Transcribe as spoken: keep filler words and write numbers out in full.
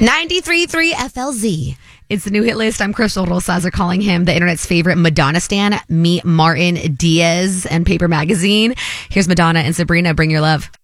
ninety-three point three F L Z. It's the new hit list. I'm Crystal. Rosas are calling him the internet's favorite Madonna stan. Meet Martin Diaz and Paper Magazine. Here's Madonna and Sabrina. Bring Your Love.